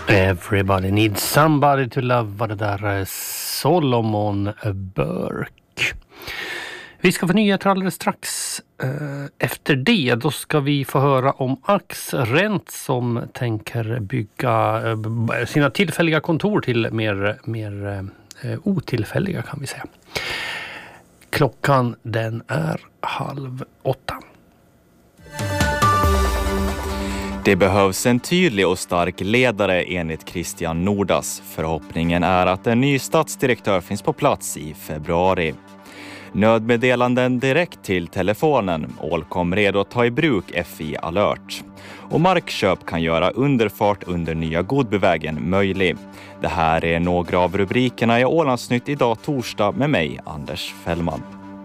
Everybody needs somebody to love, var det där Solomon Burke. Vi ska få nyheter alldeles strax. Efter det då ska vi få höra om Axrent som tänker bygga sina tillfälliga kontor till mer otillfälliga kan vi säga. Klockan den är 7:30. Det behövs en tydlig och stark ledare enligt Christian Nordas. Förhoppningen är att en ny stadsdirektör finns på plats i februari. Nödmeddelanden direkt till telefonen. Ålkom redo att ta i bruk FI Alert. Och markköp kan göra underfart under nya Godbyvägen möjlig. Det här är några av rubrikerna i Ålandsnytt idag torsdag med mig, Anders Fällman.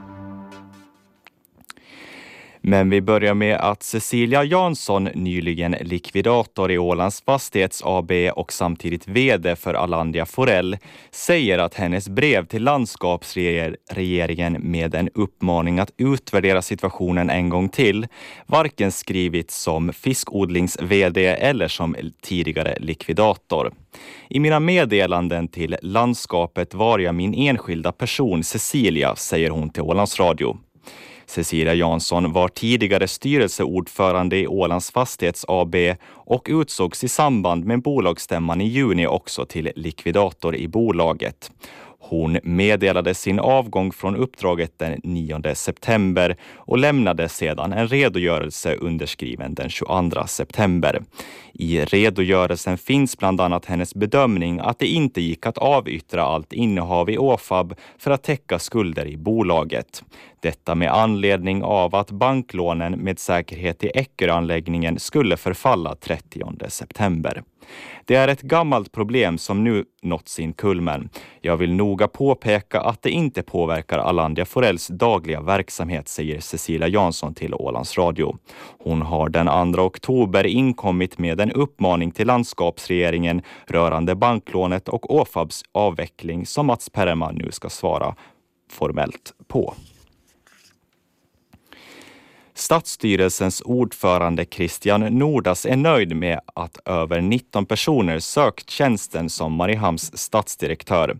Men vi börjar med att Cecilia Jansson, nyligen likvidator i Ålands Fastighets AB och samtidigt vd för Alandia Forell, säger att hennes brev till landskapsregeringen med en uppmaning att utvärdera situationen en gång till varken skrivits som fiskodlings-vd eller som tidigare likvidator. I mina meddelanden till landskapet var jag min enskilda person Cecilia, säger hon till Ålands Radio. Cecilia Jansson var tidigare styrelseordförande i Ålands Fastighets AB och utsågs i samband med bolagsstämman i juni också till likvidator i bolaget. Hon meddelade sin avgång från uppdraget den 9 september och lämnade sedan en redogörelse underskriven den 22 september. I redogörelsen finns bland annat hennes bedömning att det inte gick att avyttra allt innehav i Åfab för att täcka skulder i bolaget. Detta med anledning av att banklånen med säkerhet i Eckerö-anläggningen skulle förfalla 30 september. Det är ett gammalt problem som nu nått sin kulmen. Jag vill noga påpeka att det inte påverkar Alandia Forells dagliga verksamhet, säger Cecilia Jansson till Ålands Radio. Hon har den 2 oktober inkommit med en uppmaning till landskapsregeringen rörande banklånet och Åfabs avveckling som Mats Perman nu ska svara formellt på. Stadsstyrelsens ordförande Christian Nordas är nöjd med att över 19 personer sökt tjänsten som Mariehamns stadsdirektör.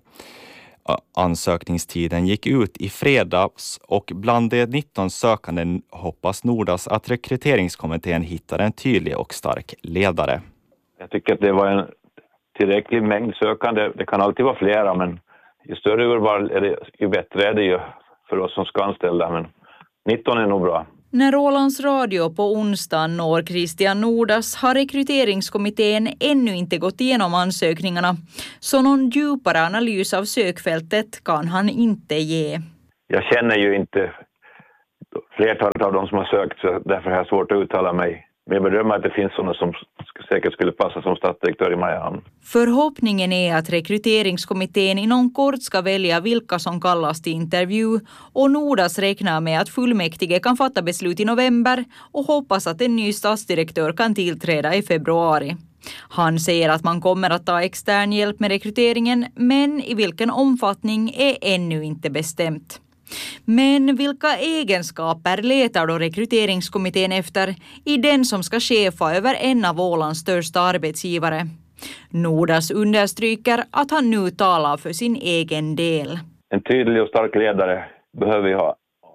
Ansökningstiden gick ut i fredags och bland de 19 sökande hoppas Nordas att rekryteringskommittén hittar en tydlig och stark ledare. Jag tycker att det var en tillräcklig mängd sökande. Det kan alltid vara flera, men ju större urval är det, ju bättre är det ju för oss som ska anställa. Men 19 är nog bra. När Ålands Radio på onsdagen når Christian Nordas har rekryteringskommittén ännu inte gått igenom ansökningarna, så någon djupare analys av sökfältet kan han inte ge. Jag känner ju inte flertalet av de som har sökt, så därför har jag svårt att uttala mig. Men jag bedömer att det finns sådana som säkert skulle passa som stadsdirektör i Mariehamn. Förhoppningen är att rekryteringskommittén inom kort ska välja vilka som kallas till intervju, och Nordas räknar med att fullmäktige kan fatta beslut i november och hoppas att en ny stadsdirektör kan tillträda i februari. Han säger att man kommer att ta extern hjälp med rekryteringen, men i vilken omfattning är ännu inte bestämt. Men vilka egenskaper letar då rekryteringskommittén efter i den som ska chefa över en av Ålands största arbetsgivare? Nordas understryker att han nu talar för sin egen del. En tydlig och stark ledare behöver vi ha,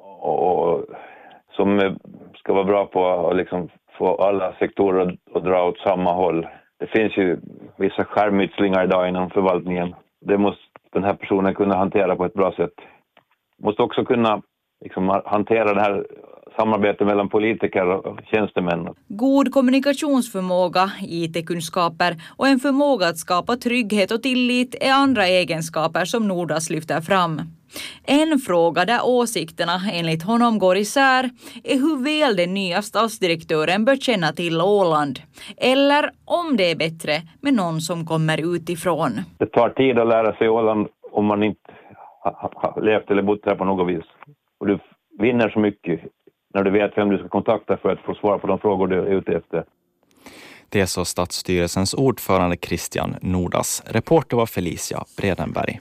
och som ska vara bra på att liksom få alla sektorer att dra åt samma håll. Det finns ju vissa skärmytslingar idag inom förvaltningen. Det måste den här personen kunna hantera på ett bra sätt. Måste också kunna liksom hantera det här samarbetet mellan politiker och tjänstemän. God kommunikationsförmåga, IT-kunskaper och en förmåga att skapa trygghet och tillit är andra egenskaper som Nordas lyfter fram. En fråga där åsikterna enligt honom går isär är hur väl den nya stadsdirektören bör känna till Åland. Eller om det är bättre med någon som kommer utifrån. Det tar tid att lära sig Åland om man inte har levt eller bott här på något vis. Och du vinner så mycket när du vet vem du ska kontakta för att få svara på de frågor du är ute efter. Det sa stadsstyrelsens ordförande Christian Nordas. Reporter var Felicia Bredenberg.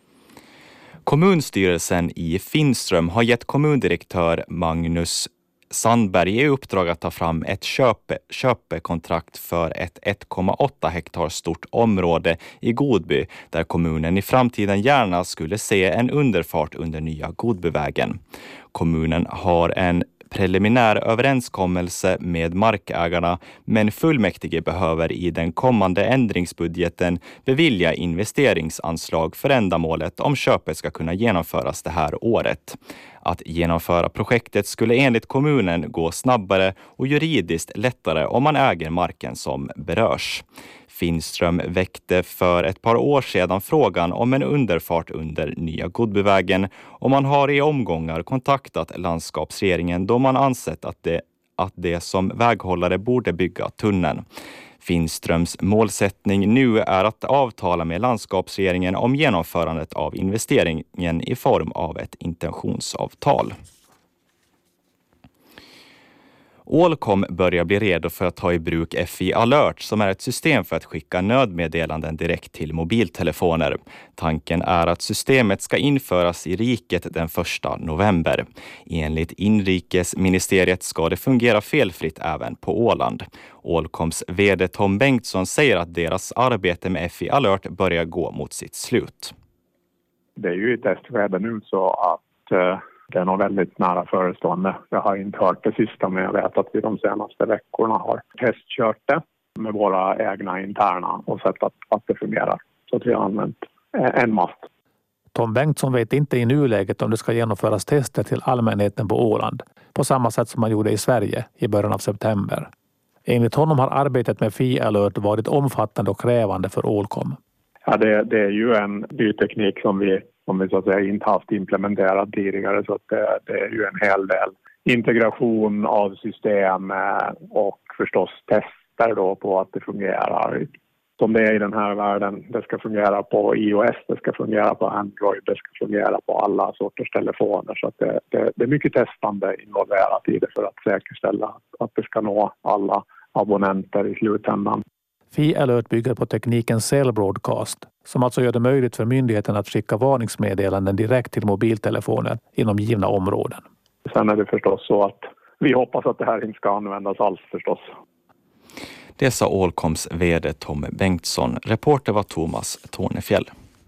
Kommunstyrelsen i Finström har gett kommundirektör Magnus Sandberg i uppdrag att ta fram ett köpekontrakt för ett 1,8 hektar stort område i Godby där kommunen i framtiden gärna skulle se en underfart under nya Godbyvägen. Kommunen har en preliminär överenskommelse med markägarna, men fullmäktige behöver i den kommande ändringsbudgeten bevilja investeringsanslag för ändamålet om köpet ska kunna genomföras det här året. Att genomföra projektet skulle enligt kommunen gå snabbare och juridiskt lättare om man äger marken som berörs. Finström väckte för ett par år sedan frågan om en underfart under nya Godbyvägen och man har i omgångar kontaktat landskapsregeringen då man ansett att det som väghållare borde bygga tunneln. Finströms målsättning nu är att avtala med landskapsregeringen om genomförandet av investeringen i form av ett intentionsavtal. Ålcom börjar bli redo för att ta i bruk FI Alert som är ett system för att skicka nödmeddelanden direkt till mobiltelefoner. Tanken är att systemet ska införas i riket den 1 november. Enligt inrikesministeriet ska det fungera felfritt även på Åland. Ålcoms vd Tom Bengtsson säger att deras arbete med FI Alert börjar gå mot sitt slut. Det är ju i testskede nu så att det är nog väldigt nära förestående. Jag har inte hört det sista, men jag vet att vi de senaste veckorna har testkört det med våra egna interna och sett att det fungerar. Så att vi har använt en mast. Tom Bengtsson vet inte i nuläget om det ska genomföras tester till allmänheten på Åland på samma sätt som man gjorde i Sverige i början av september. Enligt honom har arbetet med FI Alert varit omfattande och krävande för Ålcom. Ja, det är ju en ny teknik som vi så att säga inte haft implementerat tidigare, så att det är ju en hel del integration av system och förstås tester då på att det fungerar som det är i den här världen. Det ska fungera på iOS, det ska fungera på Android, det ska fungera på alla sorters telefoner, så att det är mycket testande involverat i det för att säkerställa att det ska nå alla abonnenter i slutändan. FI Alert bygger på tekniken Cell Broadcast som alltså gör det möjligt för myndigheten att skicka varningsmeddelanden direkt till mobiltelefoner inom givna områden. Sen är det förstås så att vi hoppas att det här inte ska användas alls förstås. Det sa Ålcoms vd Tom Bengtsson. Reporter var Thomas Tornefjäll.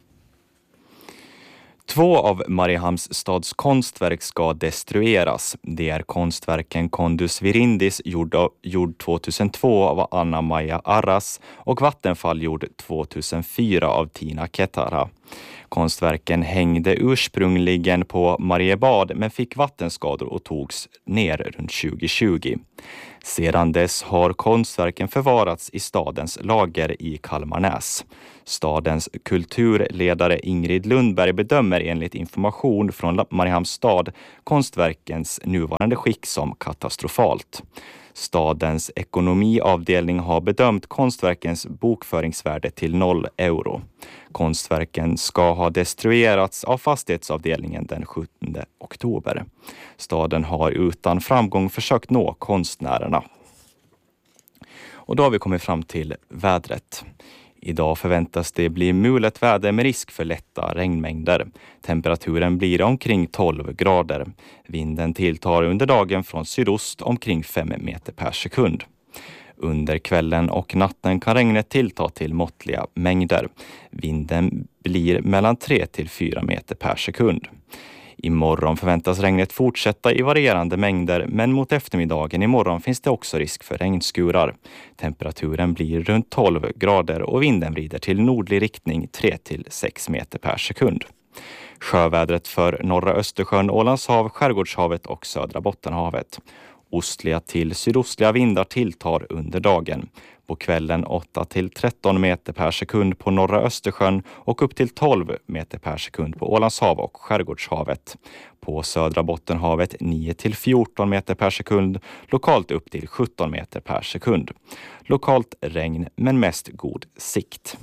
2 av Mariehamns stads konstverk ska destrueras. Det är konstverken Kondus Virindis gjord 2002 av Anna-Maja Arras och Vattenfall gjord 2004 av Tina Ketara. Konstverken hängde ursprungligen på Mariebad men fick vattenskador och togs ner runt 2020. Sedan dess har konstverken förvarats i stadens lager i Kalmarnäs. Stadens kulturledare Ingrid Lundberg bedömer enligt information från Mariehamns stad konstverkens nuvarande skick som katastrofalt. Stadens ekonomiavdelning har bedömt konstverkens bokföringsvärde till 0 euro. Konstverken ska ha destruerats av fastighetsavdelningen den 17 oktober. Staden har utan framgång försökt nå konstnärerna. Och då har vi kommit fram till vädret. Idag förväntas det bli mulet väder med risk för lätta regnmängder. Temperaturen blir omkring 12 grader. Vinden tilltar under dagen från sydost omkring 5 meter per sekund. Under kvällen och natten kan regnet tillta till måttliga mängder. Vinden blir mellan 3 till 4 meter per sekund. Imorgon förväntas regnet fortsätta i varierande mängder, men mot eftermiddagen imorgon finns det också risk för regnskurar. Temperaturen blir runt 12 grader och vinden vrider till nordlig riktning 3 till 6 meter per sekund. Sjövädret för norra Östersjön, Ålandshav, Skärgårdshavet och södra Bottenhavet. Ostliga till sydostliga vindar tilltar under dagen. På kvällen 8 till 13 meter per sekund på norra Östersjön och upp till 12 meter per sekund på Ålandshav och Skärgårdshavet. På södra Bottenhavet 9 till 14 meter per sekund, lokalt upp till 17 meter per sekund. Lokalt regn men mest god sikt.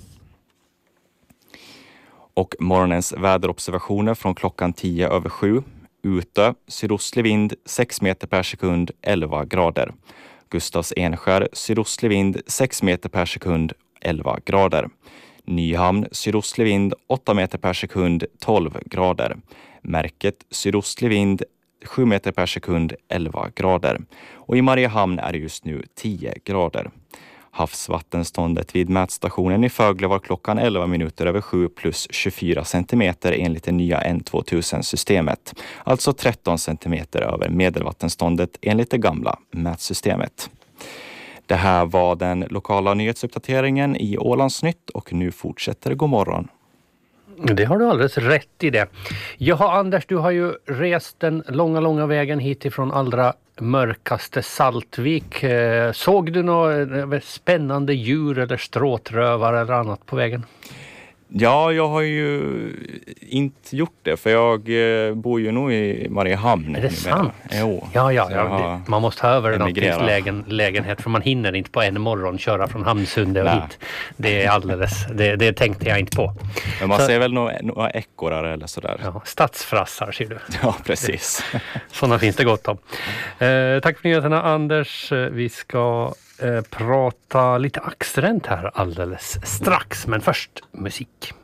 Och morgonens väderobservationer från klockan 7:10. Utö, sydostlig vind 6 meter per sekund, 11 grader. Gustavs Enskär, sydostlig vind 6 meter per sekund, 11 grader. Nyhamn, sydostlig vind 8 meter per sekund, 12 grader. Märket, sydostlig vind 7 meter per sekund 11 grader. Och i Mariehamn är det just nu 10 grader. Havsvattenståndet vid mätstationen i Fögle var klockan 11 minuter över 7 plus 24 centimeter enligt det nya N2000-systemet. Alltså 13 centimeter över medelvattenståndet enligt det gamla mätsystemet. Det här var den lokala nyhetsuppdateringen i Ålandsnytt och nu fortsätter God morgon. Det har du alldeles rätt i det. Jaha Anders, du har ju rest den långa vägen hit ifrån allra mörkaste Saltvik. Såg du några spännande djur eller stråtrövare eller annat på vägen? Ja, jag har ju inte gjort det för jag bor ju nog i Mariehamn. Är det sant? Jo. Ja. Man måste ha över en lägenhet för man hinner inte på en morgon köra från Hamnsunde och hit. Det är alldeles, det tänkte jag inte på. Men man ser väl några ekorrar eller sådär. Ja, stadsfrassar ser du. Ja, precis. Sådana finns det gott om. Tack för nyheterna Anders. Vi ska prata lite axrent här alldeles strax. Men först musik.